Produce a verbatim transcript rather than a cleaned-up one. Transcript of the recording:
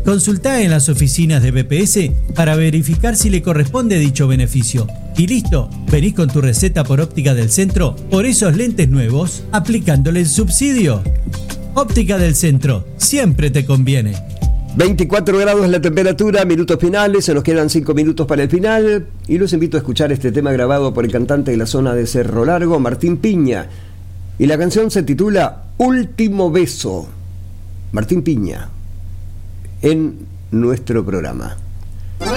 Consultá en las oficinas de B P S para verificar si le corresponde dicho beneficio. Y listo, venís con tu receta por Óptica del Centro por esos lentes nuevos, aplicándole el subsidio. Óptica del Centro, siempre te conviene. veinticuatro grados la temperatura, minutos finales, se nos quedan cinco minutos para el final y los invito a escuchar este tema grabado por el cantante de la zona de Cerro Largo, Martín Piña, y la canción se titula Último Beso. Martín Piña en nuestro programa.